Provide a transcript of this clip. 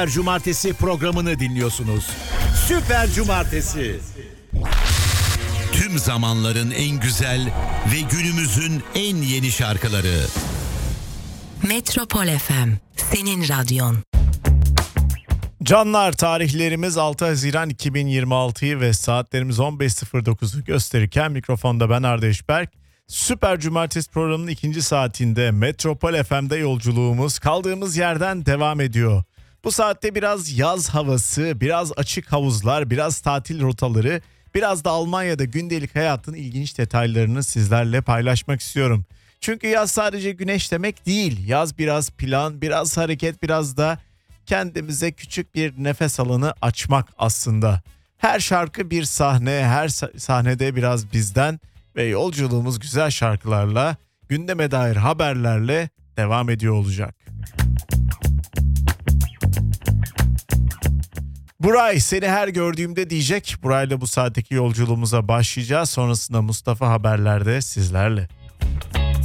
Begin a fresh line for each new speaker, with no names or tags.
Cumartesi programını dinliyorsunuz. Süper Cumartesi.
Tüm zamanların en güzel ve günümüzün en yeni şarkıları.
Metropol FM, senin radyon.
Canlar, tarihlerimiz 6 Haziran 2026'yı ve saatlerimiz 15.09'u gösterirken mikrofonda ben Arda Eşberk. Süper Cumartesi programının ikinci saatinde Metropol FM'de yolculuğumuz kaldığımız yerden devam ediyor. Bu saatte biraz yaz havası, biraz açık havuzlar, biraz tatil rotaları, biraz da Almanya'da gündelik hayatın ilginç detaylarını sizlerle paylaşmak istiyorum. Çünkü yaz sadece güneş demek değil. Yaz biraz plan, biraz hareket, biraz da kendimize küçük bir nefes alanı açmak aslında. Her şarkı bir sahne, her sahnede biraz bizden ve yolculuğumuz güzel şarkılarla, gündeme dair haberlerle devam ediyor olacak. Buray seni her gördüğümde diyecek. Buray'la bu saatteki yolculuğumuza başlayacağız. Sonrasında Mustafa haberlerde sizlerle.